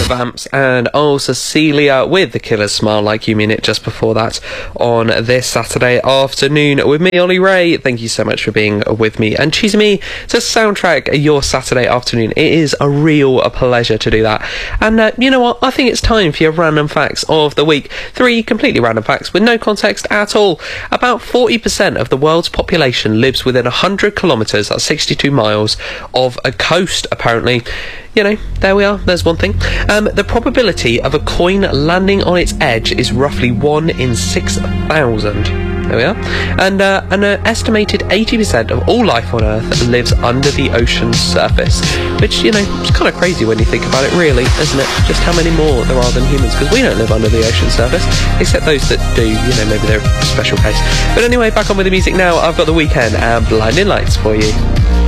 Vamps, and Cecilia with The Killer's Smile Like You Mean It just before that on this Saturday afternoon with me, Ollie Ray. Thank you so much for being with me and choosing me to soundtrack your Saturday afternoon. It is a real pleasure to do that. And you know what? I think it's time for your random facts of the week. 3 completely random facts with no context at all. About 40% of the world's population lives within 100 kilometres, that's 62 miles, of a coast, apparently. You know, there we are, there's one thing. The probability of a coin landing on its edge is roughly 1 in 6,000. There we are. And an estimated 80% of all life on Earth lives under the ocean's surface, which, you know, is kind of crazy when you think about it, really, isn't it? Just how many more there are than humans, because we don't live under the ocean's surface, except those that do, you know, maybe they're a special case. But anyway, back on with the music now. I've got The Weeknd and Blinding Lights for you.